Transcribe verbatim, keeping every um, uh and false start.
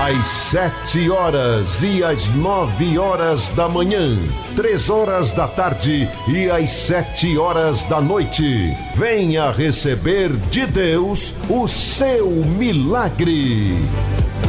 às sete horas e às nove horas da manhã, três horas da tarde e às sete horas da noite. Venha receber de Deus o seu milagre.